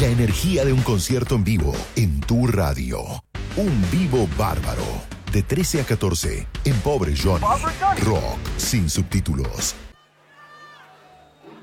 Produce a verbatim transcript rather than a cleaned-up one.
la energía de un concierto en vivo en tu radio. Un vivo bárbaro. De trece a catorce, en Pobre Johnny. Rock sin subtítulos.